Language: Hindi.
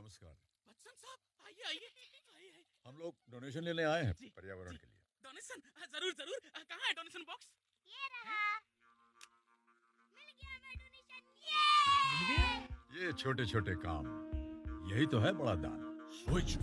नमस्कार। बच्चन साहब आइए आइए आइए। हम लोग डोनेशन लेने आए हैं पर्यावरण के लिए। डोनेशन जरूर जरूर। कहाँ है डोनेशन बॉक्स? ये रहा। मिल गया हमें डोनेशन। मिल गया? ये छोटे छोटे काम, यही तो है बड़ा दान। Which